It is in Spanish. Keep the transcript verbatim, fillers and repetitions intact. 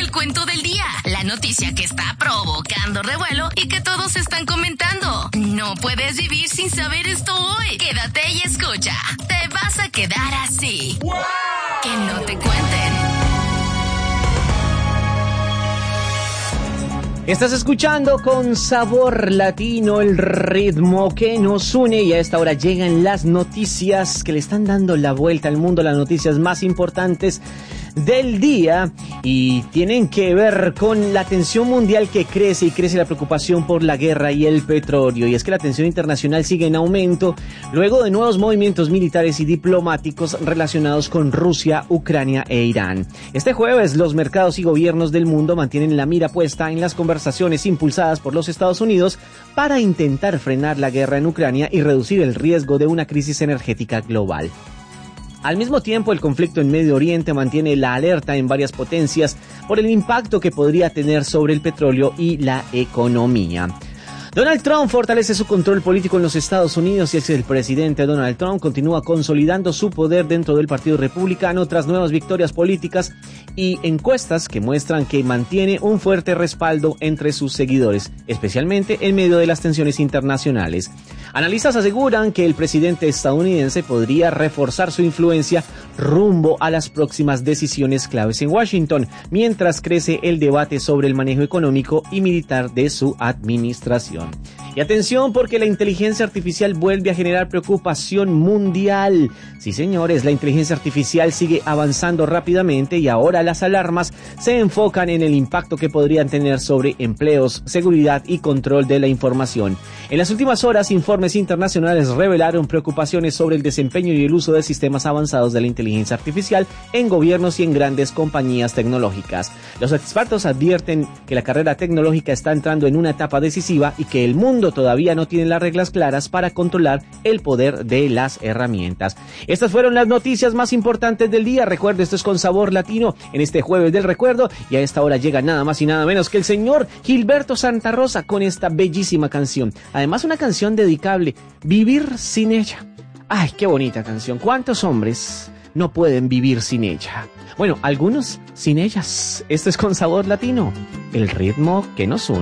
el cuento del día, la noticia que está provocando revuelo y que todos están comentando. No puedes vivir sin saber esto hoy. Quédate y escucha. Te vas a quedar así. ¡Wow! Que no te cuenten. Estás escuchando con Sabor Latino el ritmo que nos une y a esta hora llegan las noticias que le están dando la vuelta al mundo, las noticias más importantes del día y tienen que ver con la tensión mundial que crece y crece la preocupación por la guerra y el petróleo. Y es que la tensión internacional sigue en aumento luego de nuevos movimientos militares y diplomáticos relacionados con Rusia, Ucrania e Irán. Este jueves los mercados y gobiernos del mundo mantienen la mira puesta en las conversaciones impulsadas por los Estados Unidos para intentar frenar la guerra en Ucrania y reducir el riesgo de una crisis energética global. Al mismo tiempo, el conflicto en Medio Oriente mantiene la alerta en varias potencias por el impacto que podría tener sobre el petróleo y la economía. Donald Trump fortalece su control político en los Estados Unidos y es el presidente Donald Trump continúa consolidando su poder dentro del Partido Republicano tras nuevas victorias políticas y encuestas que muestran que mantiene un fuerte respaldo entre sus seguidores, especialmente en medio de las tensiones internacionales. Analistas aseguran que el presidente estadounidense podría reforzar su influencia rumbo a las próximas decisiones claves en Washington, mientras crece el debate sobre el manejo económico y militar de su administración. Y atención porque la inteligencia artificial vuelve a generar preocupación mundial. Sí, señores, la inteligencia artificial sigue avanzando rápidamente y ahora las alarmas se enfocan en el impacto que podrían tener sobre empleos, seguridad y control de la información. En las últimas horas, informes internacionales revelaron preocupaciones sobre el desempeño y el uso de sistemas avanzados de la inteligencia artificial en gobiernos y en grandes compañías tecnológicas. Los expertos advierten que la carrera tecnológica está entrando en una etapa decisiva y que el mundo todavía no tiene las reglas claras para controlar el poder de las herramientas. Estas fueron las noticias más importantes del día. Recuerda, esto es con Sabor Latino en este jueves del recuerdo y a esta hora llega nada más y nada menos que el señor Gilberto Santa Rosa con esta bellísima canción. Además, una canción dedicable, Vivir sin ella. Ay, qué bonita canción. ¿Cuántos hombres no pueden vivir sin ella? Bueno, algunos sin ellas. Esto es con Sabor Latino, el ritmo que nos une.